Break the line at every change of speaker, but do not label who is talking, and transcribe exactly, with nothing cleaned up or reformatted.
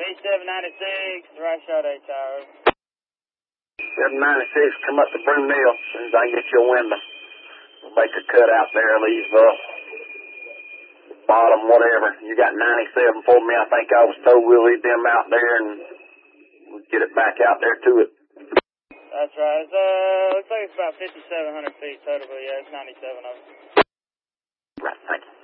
B seven ninety-six, right shot eight tower.
seven ninety-six, come up to Broom Mill as soon as I can get you a window. We'll make a cut out there, leave uh, bottom, whatever. You got ninety-seven for me. I think I was told we'll leave them out there and we'll get it back out there to it.
That's right. It's, uh, looks like it's about fifty-seven hundred feet total, but yeah, it's ninety-seven of them.
Right, thank you.